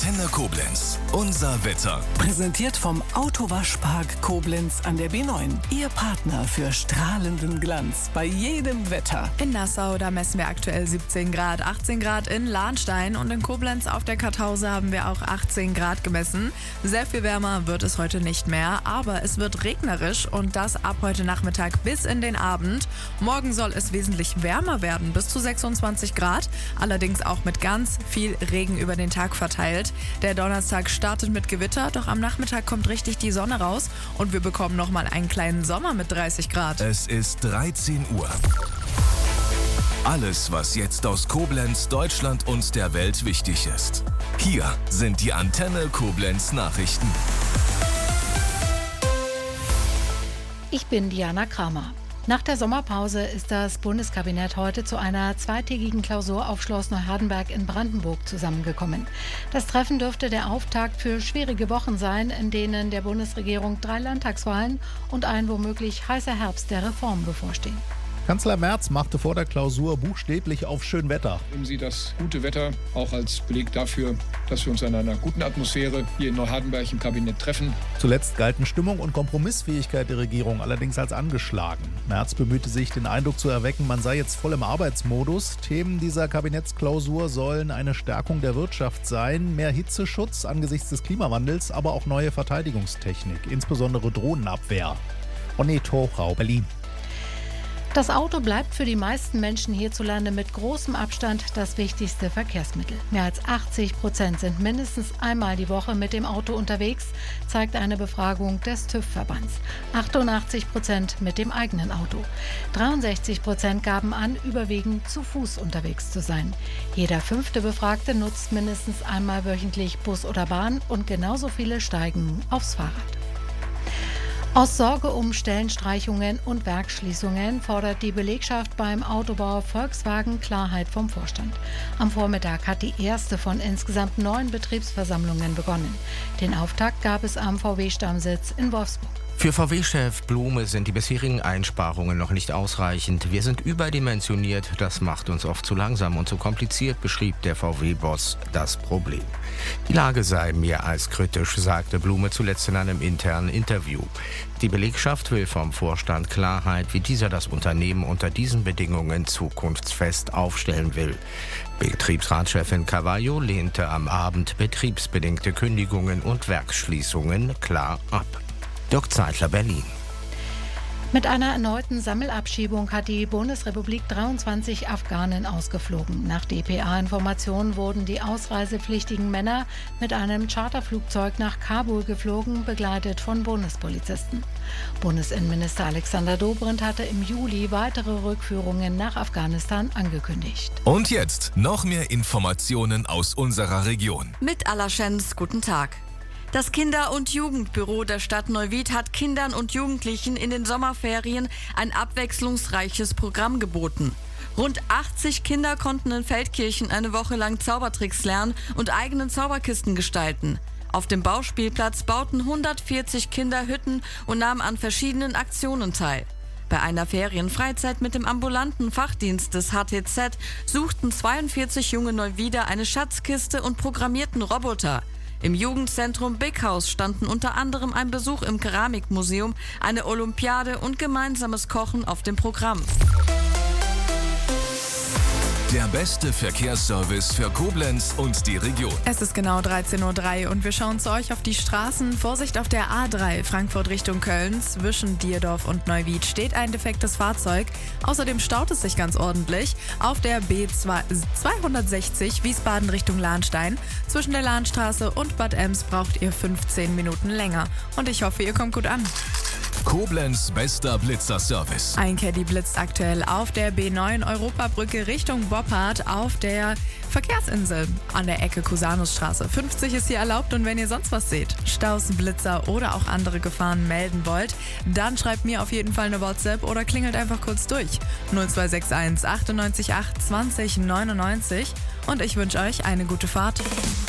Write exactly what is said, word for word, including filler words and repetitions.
Antenne Koblenz. Unser Wetter. Präsentiert vom Autowaschpark Koblenz an der B neun. Ihr Partner für strahlenden Glanz bei jedem Wetter. In Nassau, da messen wir aktuell siebzehn Grad, achtzehn Grad in Lahnstein und in Koblenz auf der Kartause haben wir auch achtzehn Grad gemessen. Sehr viel wärmer wird es heute nicht mehr, aber es wird regnerisch und das ab heute Nachmittag bis in den Abend. Morgen soll es wesentlich wärmer werden, bis zu sechsundzwanzig Grad, allerdings auch mit ganz viel Regen über den Tag verteilt. Der Donnerstag startet mit Gewitter, doch am Nachmittag kommt richtig die Sonne raus und wir bekommen nochmal einen kleinen Sommer mit dreißig Grad. Es ist dreizehn Uhr. Alles, was jetzt aus Koblenz, Deutschland und der Welt wichtig ist. Hier sind die Antenne Koblenz Nachrichten. Ich bin Diana Kramer. Nach der Sommerpause ist das Bundeskabinett heute zu einer zweitägigen Klausur auf Schloss Neuhardenberg in Brandenburg zusammengekommen. Das Treffen dürfte der Auftakt für schwierige Wochen sein, in denen der Bundesregierung drei Landtagswahlen und ein womöglich heißer Herbst der Reform bevorstehen. Kanzler Merz machte vor der Klausur buchstäblich auf Schönwetter. Nehmen Sie das gute Wetter auch als Beleg dafür, dass wir uns in einer guten Atmosphäre hier in Neuhardenberg im Kabinett treffen. Zuletzt galten Stimmung und Kompromissfähigkeit der Regierung allerdings als angeschlagen. Merz bemühte sich, den Eindruck zu erwecken, man sei jetzt voll im Arbeitsmodus. Themen dieser Kabinettsklausur sollen eine Stärkung der Wirtschaft sein, mehr Hitzeschutz angesichts des Klimawandels, aber auch neue Verteidigungstechnik, insbesondere Drohnenabwehr. Onet Hochrau, Berlin. Das Auto bleibt für die meisten Menschen hierzulande mit großem Abstand das wichtigste Verkehrsmittel. Mehr als achtzig Prozent sind mindestens einmal die Woche mit dem Auto unterwegs, zeigt eine Befragung des TÜV-Verbands. achtundachtzig Prozent mit dem eigenen Auto. dreiundsechzig Prozent gaben an, überwiegend zu Fuß unterwegs zu sein. Jeder fünfte Befragte nutzt mindestens einmal wöchentlich Bus oder Bahn und genauso viele steigen aufs Fahrrad. Aus Sorge um Stellenstreichungen und Werksschließungen fordert die Belegschaft beim Autobauer Volkswagen Klarheit vom Vorstand. Am Vormittag hat die erste von insgesamt neun Betriebsversammlungen begonnen. Den Auftakt gab es am V W-Stammsitz in Wolfsburg. Für V W-Chef Blume sind die bisherigen Einsparungen noch nicht ausreichend. Wir sind überdimensioniert, das macht uns oft zu langsam und zu kompliziert, beschrieb der V W-Boss das Problem. Die Lage sei mehr als kritisch, sagte Blume zuletzt in einem internen Interview. Die Belegschaft will vom Vorstand Klarheit, wie dieser das Unternehmen unter diesen Bedingungen zukunftsfest aufstellen will. Betriebsratschefin Cavallo lehnte am Abend betriebsbedingte Kündigungen und Werksschließungen klar ab. Dirk Zeitler, Berlin. Mit einer erneuten Sammelabschiebung hat die Bundesrepublik dreiundzwanzig Afghanen ausgeflogen. Nach D P A-Informationen wurden die ausreisepflichtigen Männer mit einem Charterflugzeug nach Kabul geflogen, begleitet von Bundespolizisten. Bundesinnenminister Alexander Dobrindt hatte im Juli weitere Rückführungen nach Afghanistan angekündigt. Und jetzt noch mehr Informationen aus unserer Region. Mit Allerschens, guten Tag. Das Kinder- und Jugendbüro der Stadt Neuwied hat Kindern und Jugendlichen in den Sommerferien ein abwechslungsreiches Programm geboten. Rund achtzig Kinder konnten in Feldkirchen eine Woche lang Zaubertricks lernen und eigenen Zauberkisten gestalten. Auf dem Bauspielplatz bauten hundertvierzig Kinder Hütten und nahmen an verschiedenen Aktionen teil. Bei einer Ferienfreizeit mit dem ambulanten Fachdienst des H T Z suchten zweiundvierzig junge Neuwieder eine Schatzkiste und programmierten Roboter. Im Jugendzentrum Big House standen unter anderem ein Besuch im Keramikmuseum, eine Olympiade und gemeinsames Kochen auf dem Programm. Der beste Verkehrsservice für Koblenz und die Region. Es ist genau dreizehn Uhr drei und wir schauen zu euch auf die Straßen. Vorsicht auf der A drei, Frankfurt Richtung Köln. Zwischen Dierdorf und Neuwied steht ein defektes Fahrzeug. Außerdem staut es sich ganz ordentlich. Auf der B zweihundertsechzig, Wiesbaden Richtung Lahnstein. Zwischen der Lahnstraße und Bad Ems braucht ihr fünfzehn Minuten länger. Und ich hoffe, ihr kommt gut an. Koblenz bester Blitzerservice. Ein Caddy blitzt aktuell auf der B neun Europabrücke Richtung Boppard auf der Verkehrsinsel an der Ecke Cusanusstraße. fünfzig ist hier erlaubt und wenn ihr sonst was seht, Staus, Blitzer oder auch andere Gefahren melden wollt, dann schreibt mir auf jeden Fall eine WhatsApp oder klingelt einfach kurz durch. null zwei sechs eins achtundneunzig acht zwanzig neunundneunzig und ich wünsche euch eine gute Fahrt.